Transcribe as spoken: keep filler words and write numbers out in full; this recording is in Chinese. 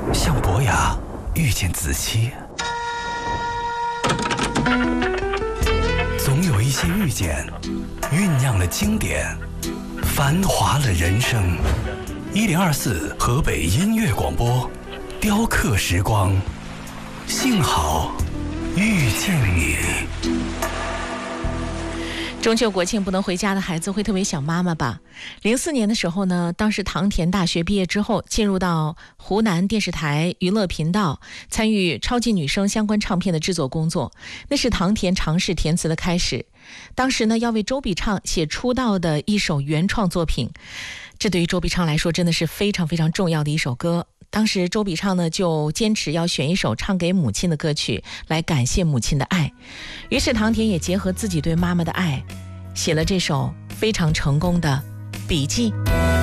像伯牙遇见子期，总有一些遇见酝酿了经典，繁华了人生。一零二四河北音乐广播，雕刻时光，幸好遇见你。 中秋国庆不能回家的孩子会特别想妈妈吧？零四年的时候呢，当时唐田大学毕业之后，进入到湖南电视台娱乐频道，参与超级女声相关唱片的制作工作，那是唐田尝试填词的开始。当时呢，要为周笔畅写出道的一首原创作品，这对于周笔畅来说真的是非常非常重要的一首歌。当时周笔畅呢就坚持要选一首唱给母亲的歌曲来感谢母亲的爱，于是唐田也结合自己对妈妈的爱，写了这首非常成功的笔记。